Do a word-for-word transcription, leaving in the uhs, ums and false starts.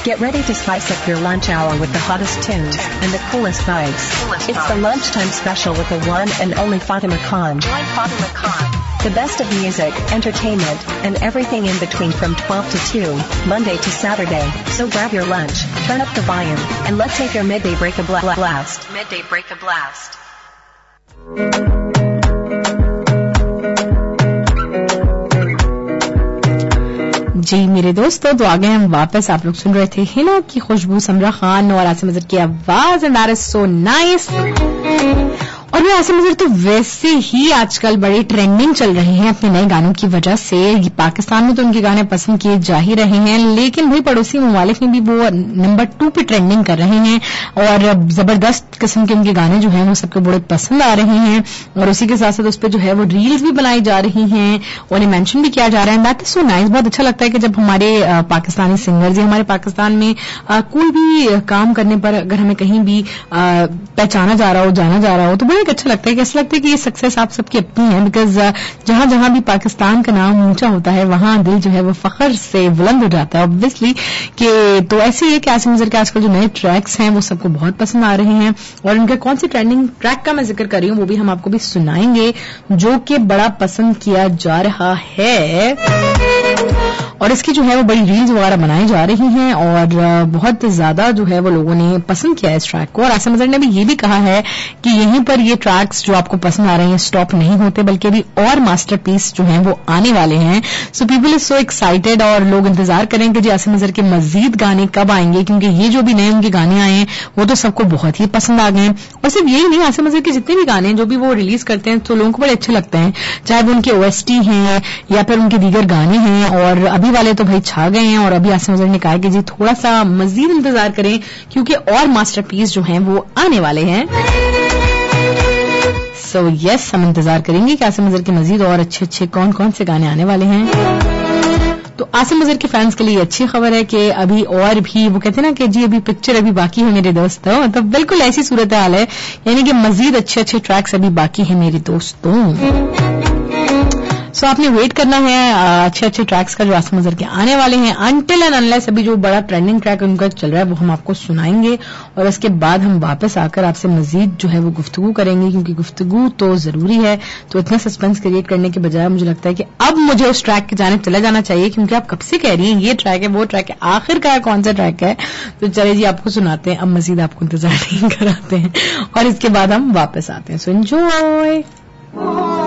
Get ready to spice up your lunch hour with the hottest tunes and the coolest vibes. It's the lunchtime special with the one and only Fatima Khan. Join Fatima Khan. The best of music, entertainment, and everything in between from twelve to two, Monday to Saturday. So grab your lunch, turn up the volume, and let's take your midday break a bla- blast. Midday break a blast. जी मेरे दोस्तों, तो आगे हम वापस आप लोग सुन रहे थे हिना की खुशबू, समरा खान और आसिम अजहर की आवाज, and that is so nice. और ये आसिम अजहर तो वैसे ही आजकल बड़े ट्रेंडिंग चल रहे हैं अपने नए गानों की वजह से। पाकिस्तान में तो उनके गाने पसंद किए जा ही रहे हैं, लेकिन भाई पड़ोसी ममालिक में भी वो नंबर टू पे ट्रेंडिंग कर रहे हैं और जबरदस्त किस्म के उनके गाने जो हैं वो सबको बड़े पसंद आ रहे हैं। और उसी के साथ साथ उस पर जो है वो रील्स भी बनाई जा रही हैं और उन्हें मेंशन भी किया जा रहा है। That is so nice. बहुत अच्छा लगता है कि जब हमारे पाकिस्तानी सिंगर्स या हमारे पाकिस्तान में आ, कोई भी काम करने पर अगर हमें कहीं भी आ, पहचाना जा रहा हो, जाना जा रहा हो, तो बड़ा अच्छा लगता है कि ऐसा लगता है कि ये सक्सेस आप सबकी अपनी है। बिकॉज जहां जहां भी पाकिस्तान का नाम ऊंचा होता है वहां दिल जो है वो फख्र से बुलंद हो जाता है ऑब्वियसली। कि तो ऐसे ही है कि आसिम अजहर के आजकल जो नए ट्रैक्स हैं वो सबको बहुत पसंद आ रहे हैं और उनका कौन सी ट्रेंडिंग ट्रैक का मैं जिक्र कर रही हूं वो भी हम आपको भी सुनाएंगे, जो कि बड़ा पसंद किया जा रहा है और इसकी जो है वो बड़ी रील्स वगैरह बनाई जा रही हैं और बहुत ज्यादा जो है वो लोगों ने पसंद किया है इस ट्रैक को। और आसिम अजहर ने भी ये भी कहा है कि यहीं पर ये ट्रैक्स जो आपको पसंद आ रहे हैं स्टॉप नहीं होते, बल्कि अभी और मास्टरपीस जो हैं वो आने वाले हैं। So people is so excited और लोग इंतजार करें कि जी आसिम अजहर के मजीद गाने कब आएंगे, क्योंकि ये जो भी नए उनके गाने आए हैं वो तो सबको बहुत ही पसंद आ गए। और सिर्फ यही नहीं, आसिम अजहर के जितने भी गाने जो भी वो रिलीज करते हैं तो लोगों को बड़े अच्छे लगते हैं, चाहे वो उनके ओएसटी हैं या फिर उनके दीगर गाने हैं। और अभी वाले तो भाई छा गए हैं और अभी आसिम अजहर ने कहा कि जी थोड़ा सा मजीद इंतजार करें क्योंकि और मास्टरपीस जो हैं वो आने वाले हैं। सो so, यस yes, हम इंतजार करेंगे कि आसिम अजहर के मजीद और अच्छे अच्छे कौन कौन से गाने आने वाले हैं। तो आसिम अजहर के फैंस के लिए अच्छी खबर है कि अभी और भी वो कहते हैं ना कि जी अभी पिक्चर अभी बाकी है मेरे दोस्तों, तो बिल्कुल ऐसी सूरत हाल है, यानी कि मजीद अच्छे अच्छे ट्रैक्स अभी बाकी है मेरे दोस्तों। सो so, आपने वेट करना है अच्छे अच्छे ट्रैक्स का जो आसिम अजहर के आने वाले हैं। अनटिल एंड अनलेस अभी जो बड़ा ट्रेंडिंग ट्रैक उनका चल रहा है वो हम आपको सुनाएंगे और उसके बाद हम वापस आकर आपसे मजीद जो है वो गुफ्तगू करेंगे, क्योंकि गुफ्तगू तो जरूरी है। तो इतना सस्पेंस क्रिएट करने के बजाय मुझे लगता है कि अब मुझे उस ट्रैक की जानिब चला जाना चाहिए, क्योंकि आप कब से कह रही हैं ये ट्रैक है वो ट्रैक है, आखिरकार कौन सा ट्रैक है। तो चलिए जी आपको सुनाते हैं, अब मजीद आपको इंतजार नहीं कराते हैं और इसके बाद हम वापस आते हैं। So enjoy.